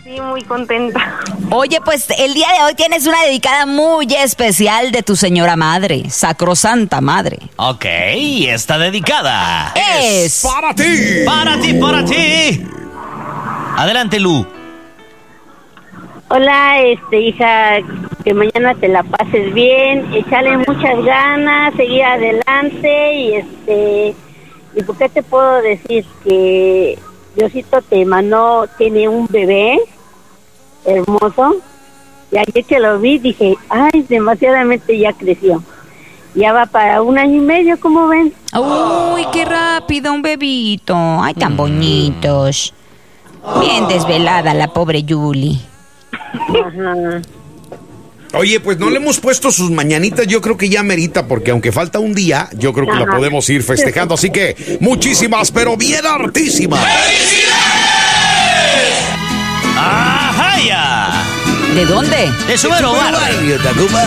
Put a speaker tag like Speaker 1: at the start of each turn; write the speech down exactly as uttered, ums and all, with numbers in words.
Speaker 1: Sí, muy contenta.
Speaker 2: Oye, pues el día de hoy tienes una dedicada muy especial de tu señora madre, sacrosanta madre.
Speaker 3: Ok, esta dedicada
Speaker 2: Es
Speaker 4: ¡Para ti!
Speaker 3: para ti, para ti. Adelante, Lu.
Speaker 1: Hola, este, hija, que mañana te la pases bien, échale muchas ganas, seguir adelante y este, ¿y por qué te puedo decir que Diosito te mandó, tiene un bebé hermoso? Y ayer que lo vi dije, ay, demasiadamente ya creció. Ya va para un año y medio, ¿cómo ven?
Speaker 2: Uy, qué rápido, un bebito. Ay, tan bonitos. Bien desvelada la pobre Yuli.
Speaker 1: Ajá.
Speaker 4: Oye, pues no le hemos puesto sus mañanitas, yo creo que ya merita, porque aunque falta un día, yo creo que la
Speaker 1: Ajá.
Speaker 4: podemos ir festejando. Así que muchísimas, pero bien hartísimas.
Speaker 3: ¡Ajá! Ya.
Speaker 2: ¿De dónde?
Speaker 3: De Subero Barrio.
Speaker 4: Tacuba.